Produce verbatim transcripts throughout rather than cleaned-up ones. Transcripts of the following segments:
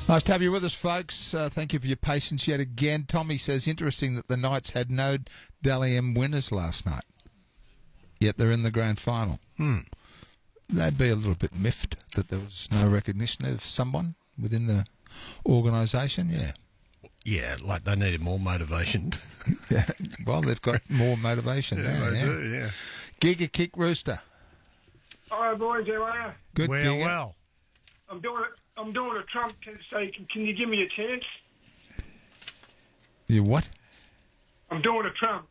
Nice to have you with us, folks. Uh, thank you for your patience yet again. Tommy says, interesting that the Knights had no Dally M winners last night, yet they're in the grand final. Hmm. They'd be a little bit miffed that there was no recognition of someone within the organisation, yeah. Yeah, like they needed more motivation. Yeah. Well, they've got more motivation yeah, now, they yeah. do, yeah. Giga Kick Rooster. Hi, boys. How are you? Good, well, Giga. well. I'm doing it. I'm doing a Trump. Can say, can, can you give me a chance? You what? I'm doing a Trump.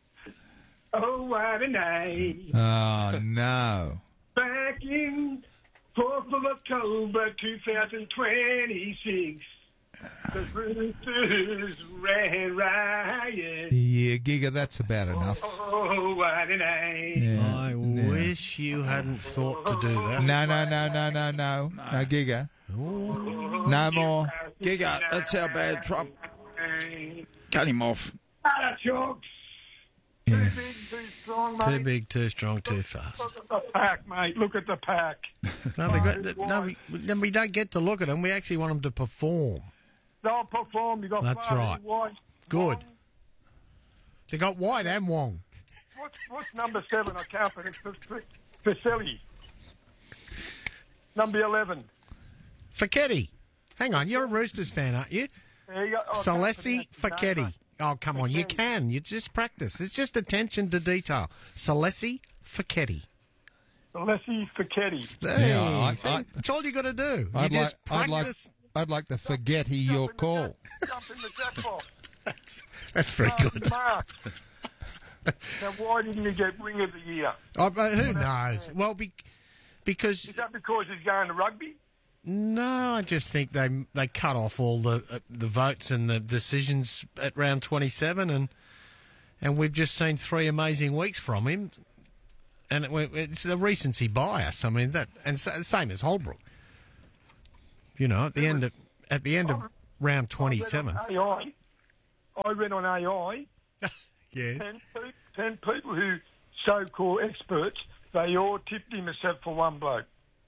Oh, what a night. Oh, no. Back in fourth of October, two thousand twenty-six. The Roosters ran riot. Yeah, Giga, that's about enough. Oh, what a night. Yeah. I yeah. wish you hadn't thought to do that. No, no, no, no, no, no. No, Giga. No more. Giga, that's how bad Trump. Cut him off. Ah, chokes. Yeah. Too big, too strong, mate. Too big, too strong, too fast. Look at the pack, mate. Look at the pack. No, they got, no, we, then we don't get to look at them. We actually want them to perform. They'll perform. You got That's Farley, right. White, Good. Wong. They got White and Wong. What's, what's number seven? I can't pronounce it. Facelli. Number eleven. Facchetti. Hang on, you're a Roosters fan, aren't you? There you go. Oh, I can't Salesi pronounce his name, Facchetti. mate. Oh, come on, you Facchetti. can. You just practice. It's just attention to detail. Salesi Facchetti. Alessi Facchetti. Hey, Yeah, I- see, I- that's all you got to do. You I'd like, just I'd like, practice. I'd like to forget he your Jump in the call. jack- Jump in the jackpot. That's, that's very Mark, good. Mark. Now, why didn't he get Ring of the Year? Oh, but who knows? Well, be, because Is that because he's going to rugby? no, I just think they they cut off all the uh, the votes and the decisions at round twenty-seven, and and we've just seen three amazing weeks from him, and it, it's the recency bias. I mean that, and so, same as Holbrook. You know, at the end of at the end of round twenty-seven. I read on A I, I read on A I Yes. ten, pe- ten people who so-called experts, they all tipped him except for one bloke.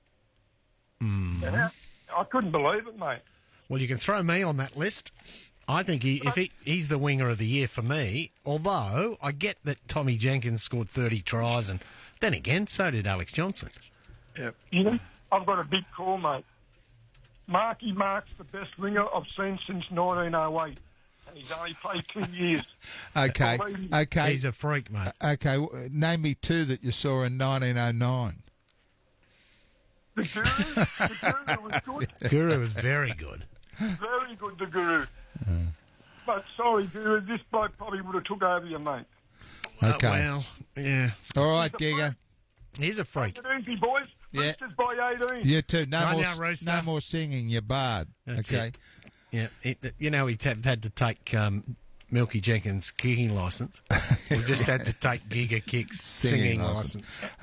Mm. Yeah, I couldn't believe it, mate. Well, you can throw me on that list. I think he, if he, he's the winger of the year for me, although I get that Tommy Jenkins scored thirty tries, and then again, so did Alex Johnson. Yep. You know, I've got a big call, mate. Marky Mark's the best winger I've seen since nineteen oh eight. And he's only played two years. Okay, Believe me. okay, He's a freak, mate. okay. w- Name me two that you saw in nineteen oh nine. The Guru, the Guru was good. Guru was very good. Very good, the Guru. But sorry, Guru, this bloke probably would have took over you, mate. Okay. Uh, well, yeah. All right, He's a Giga. He's a freak. Take it easy, boys. Yeah. Roosters by eighteen. You too. No Right more. now, s- Rooster. no more singing. You barred. That's okay. it. Yeah, it, you know, he t- had to take um, Milky Jenkins' kicking licence. We just had to take Giga Kick's Singing singing licence. licence.